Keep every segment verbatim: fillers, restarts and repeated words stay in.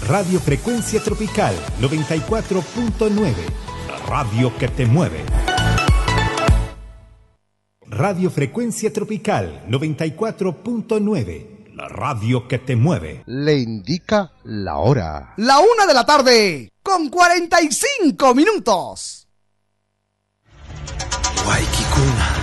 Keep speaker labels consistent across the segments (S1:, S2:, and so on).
S1: Radio Frecuencia Tropical noventa y cuatro punto nueve, la radio que te mueve. Radio Frecuencia Tropical noventa y cuatro punto nueve, la radio que te mueve.
S2: Le indica la hora.
S3: La una de la tarde, con cuarenta y cinco minutos.
S4: Waikikuna.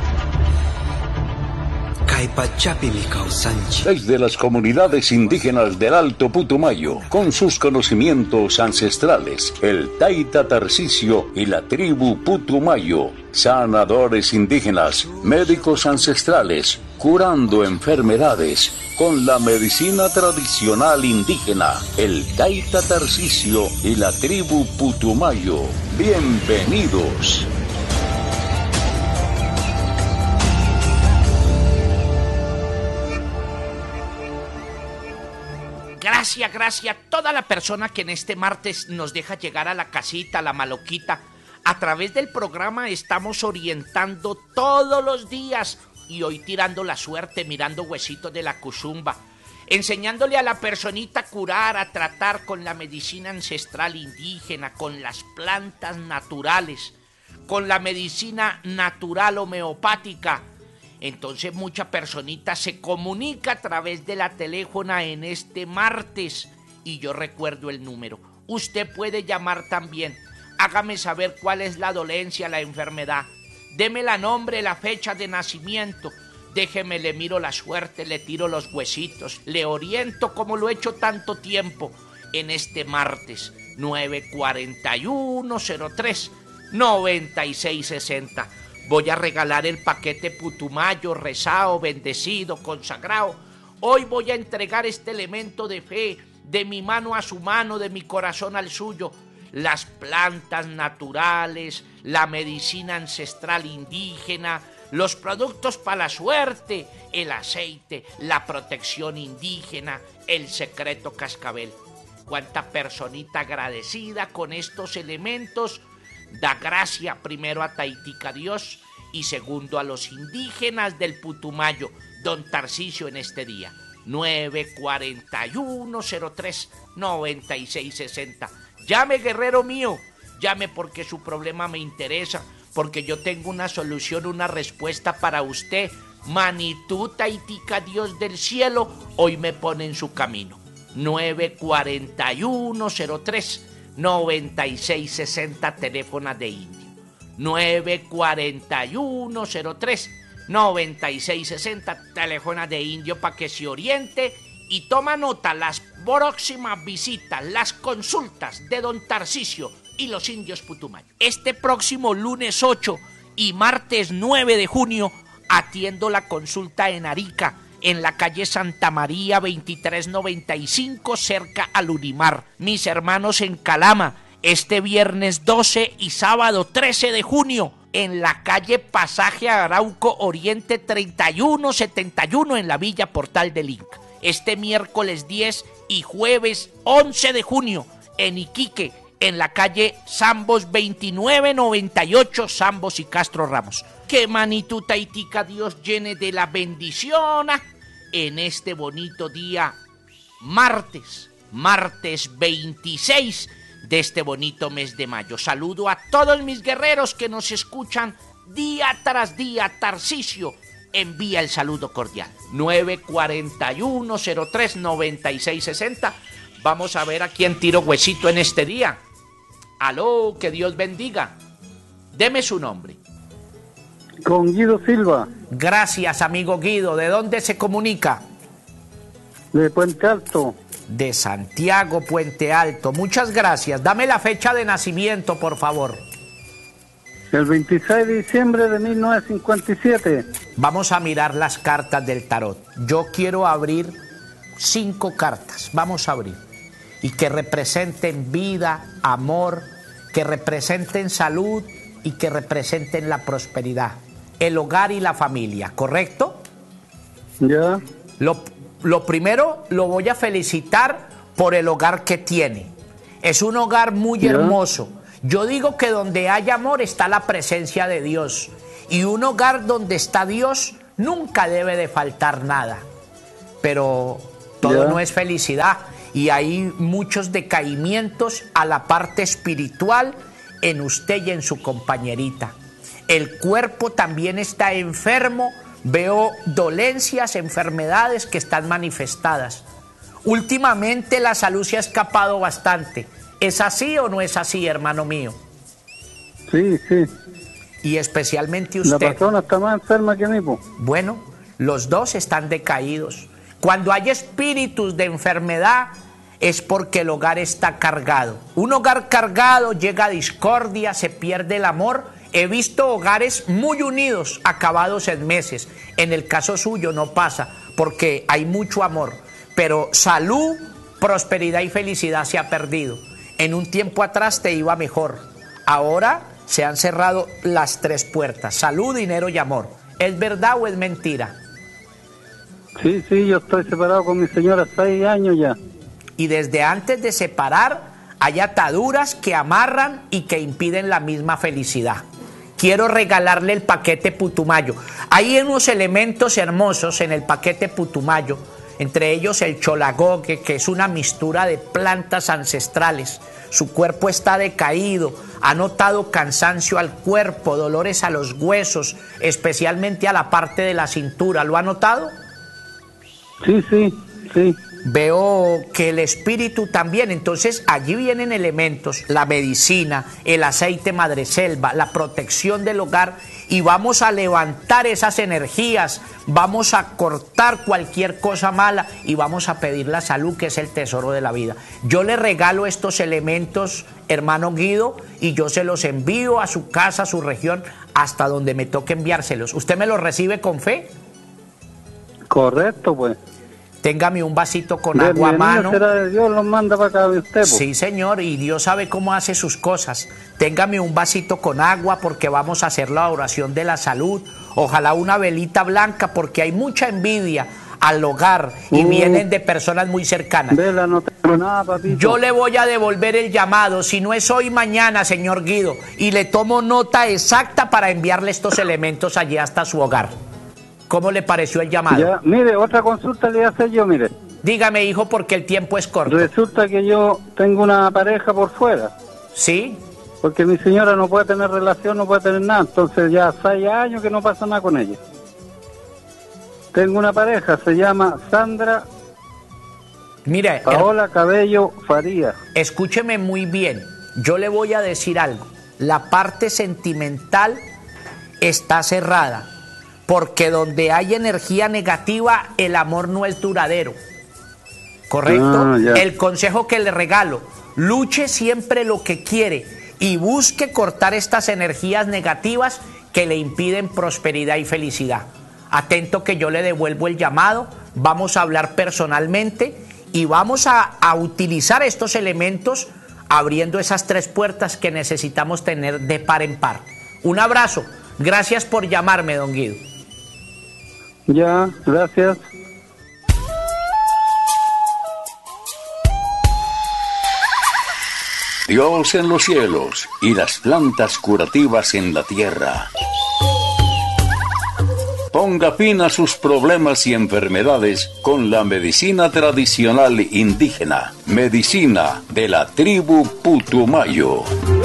S5: Desde las comunidades indígenas del Alto Putumayo, con sus conocimientos ancestrales, el Taita Tarcisio y la tribu Putumayo, sanadores indígenas, médicos ancestrales, curando enfermedades con la medicina tradicional indígena, el Taita Tarcisio y la tribu Putumayo. Bienvenidos.
S6: Gracias, gracias a toda la persona que en este martes nos deja llegar a la casita, a la maloquita. A través del programa estamos orientando todos los días y hoy tirando la suerte, mirando huesitos de la cuchumba, enseñándole a la personita a curar, a tratar con la medicina ancestral indígena, con las plantas naturales, con la medicina natural homeopática. Entonces mucha personita se comunica a través de la teléfona en este martes y yo recuerdo el número. Usted puede llamar también. Hágame saber cuál es la dolencia, la enfermedad. Deme la nombre, la fecha de nacimiento. Déjeme, le miro la suerte, le tiro los huesitos, le oriento como lo he hecho tanto tiempo en este martes. nueve cuatro uno cero tres nueve seis seis cero. Voy a regalar el paquete Putumayo, rezado, bendecido, consagrado. Hoy voy a entregar este elemento de fe, de mi mano a su mano, de mi corazón al suyo. Las plantas naturales, la medicina ancestral indígena, los productos para la suerte, el aceite, la protección indígena, el secreto cascabel. Cuánta personita agradecida con estos elementos. Da gracia primero a Taitica Dios y segundo a los indígenas del Putumayo, don Tarcisio en este día. nueve cuatro uno cero tres nueve seis seis cero. Llame, guerrero mío, llame porque su problema me interesa, porque yo tengo una solución, una respuesta para usted. Manitú Taitica Dios del cielo, hoy me pone en su camino. nueve cuatro uno cero tres nueve seis seis cero, teléfono de Indio. nueve cuatro uno cero tres nueve seis seis cero, teléfono de Indio para que se oriente y toma nota las próximas visitas, las consultas de don Tarcisio y los indios Putumayo. Este próximo lunes ocho y martes nueve de junio atiendo la consulta en Arica, en la calle Santa María veintitrés noventa y cinco, cerca al Unimar. Mis hermanos en Calama, este viernes doce y sábado trece de junio, en la calle Pasaje Arauco Oriente treinta y uno setenta y uno, en la Villa Portal del Inca. Este miércoles diez y jueves once de junio, en Iquique, en la calle Zambos veintinueve noventa y ocho, Zambos y Castro Ramos. Que Manitú Taitica Dios llene de la bendición en este bonito día, martes, martes veintiséis de este bonito mes de mayo. Saludo a todos mis guerreros que nos escuchan día tras día. Tarcisio envía el saludo cordial. nueve cuatro uno cero tres nueve seis seis cero. Vamos a ver a quién tiro huesito en este día. Aló, que Dios bendiga. Deme su nombre.
S7: Con Guido Silva.
S6: Gracias, amigo Guido. ¿De dónde se comunica?
S7: De Puente Alto.
S6: De Santiago, Puente Alto. Muchas gracias. Dame la fecha de nacimiento, por favor.
S7: El veintiséis de diciembre de mil novecientos cincuenta y siete.
S6: Vamos a mirar las cartas del tarot. Yo quiero abrir cinco cartas. Vamos a abrir. Y que representen vida, amor, que representen salud y que representen la prosperidad, el hogar y la familia, ¿correcto?
S7: Ya.
S6: Lo, lo primero, lo voy a felicitar por el hogar que tiene. Es un hogar muy
S7: ya.
S6: hermoso. Yo digo que donde hay amor está la presencia de Dios. Y un hogar donde está Dios nunca debe de faltar nada. Pero todo
S7: ya.
S6: no es felicidad. y hay muchos decaimientos a la parte espiritual en usted y en su compañerita. El cuerpo también está enfermo, veo dolencias, enfermedades que están manifestadas. Últimamente la salud se ha escapado bastante. ¿Es así o no es así, hermano mío?
S7: Sí, sí.
S6: Y especialmente usted.
S7: La persona está más enferma que mí, po.
S6: Bueno, los dos están decaídos. Cuando hay espíritus de enfermedad es porque el hogar está cargado. Un hogar cargado llega a discordia, se pierde el amor. He visto hogares muy unidos, acabados en meses. En el caso suyo no pasa, porque hay mucho amor. Pero salud, prosperidad y felicidad se ha perdido. En un tiempo atrás te iba mejor. Ahora se han cerrado las tres puertas: salud, dinero y amor. ¿Es verdad o es mentira?
S7: Sí, sí, yo estoy separado con mi señora seis años ya.
S6: Y desde antes de separar hay ataduras que amarran y que impiden la misma felicidad. Quiero regalarle el paquete Putumayo. Hay unos elementos hermosos en el paquete Putumayo, entre ellos el cholagogue, que es una mixtura de plantas ancestrales. Su cuerpo está decaído, ha notado cansancio al cuerpo, dolores a los huesos, especialmente a la parte de la cintura. ¿Lo ha notado?
S7: Sí, sí, sí.
S6: Veo que el espíritu también. Entonces allí vienen elementos, la medicina, el aceite madreselva, la protección del hogar, y vamos a levantar esas energías, vamos a cortar cualquier cosa mala y vamos a pedir la salud, que es el tesoro de la vida. Yo le regalo estos elementos, hermano Guido, y yo se los envío a su casa, a su región, hasta donde me toque enviárselos. ¿Usted me los recibe con fe?
S7: Correcto, pues.
S6: Téngame un vasito con
S7: De
S6: agua a
S7: mi
S6: mano.
S7: será de Dios, los manda para acá de usted, pues.
S6: Sí, señor, y Dios sabe cómo hace sus cosas. Téngame un vasito con agua, porque vamos a hacer la oración de la salud. Ojalá una velita blanca, porque hay mucha envidia al hogar y
S7: Uh.
S6: vienen de personas muy cercanas.
S7: Vela, no tengo nada, papito.
S6: Yo le voy a devolver el llamado, si no es hoy, mañana, señor Guido, y le tomo nota exacta para enviarle estos elementos allí hasta su hogar. ¿Cómo le pareció el llamado?
S7: Ya, mire, otra consulta le voy a hacer yo, mire.
S6: Dígame, hijo, porque el tiempo es corto.
S7: Resulta que yo tengo una pareja por fuera,
S6: ¿Sí?
S7: porque mi señora no puede tener relación, no puede tener nada, entonces ya seis años que no pasa nada con ella. Tengo una pareja, se llama Sandra
S6: Mire,
S7: Paola Cabello Farías.
S6: escúcheme muy bien, yo le voy a decir algo. La parte sentimental está cerrada, porque donde hay energía negativa, el amor no es duradero. ¿Correcto?
S7: Ah, ya.
S6: El consejo que le regalo: luche siempre lo que quiere y busque cortar estas energías negativas que le impiden prosperidad y felicidad. Atento, que yo le devuelvo el llamado, vamos a hablar personalmente y vamos a, a utilizar estos elementos abriendo esas tres puertas que necesitamos tener de par en par. Un abrazo, gracias por llamarme, don Guido.
S7: Ya, gracias.
S5: Dios en los cielos y las plantas curativas en la tierra. Ponga fin a sus problemas y enfermedades con la medicina tradicional indígena, medicina de la tribu Putumayo.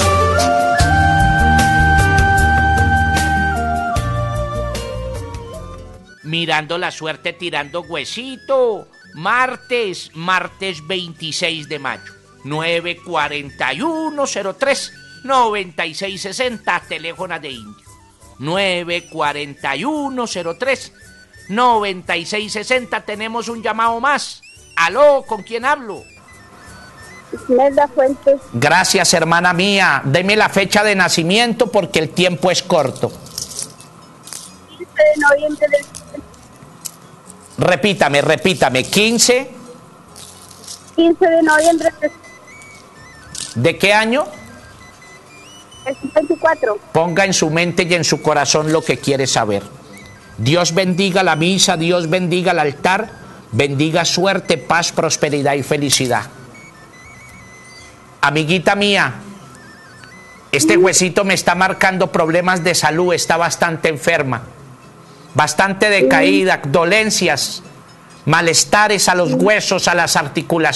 S6: Mirando la suerte, tirando huesito. Martes, martes veintiséis de mayo. nueve cuarenta y uno cero tres noventa y seis sesenta, teléfono de Indio. nueve cuarenta y uno cero tres noventa y seis sesenta. Tenemos un llamado más. Aló, ¿con quién hablo?
S4: Imelda Fuentes.
S6: Gracias, hermana mía. Deme la fecha de nacimiento porque el tiempo es corto.
S4: quince de noviembre del...
S6: Repítame, repítame. quince.
S4: quince de noviembre del...
S6: ¿De qué año?
S4: del cincuenta y cuatro.
S6: Ponga en su mente y en su corazón lo que quiere saber. Dios bendiga la misa, Dios bendiga el altar, bendiga suerte, paz, prosperidad y felicidad. Amiguita mía, este huesito me está marcando problemas de salud, está bastante enferma, bastante decaída, dolencias, malestares a los huesos, a las articulaciones.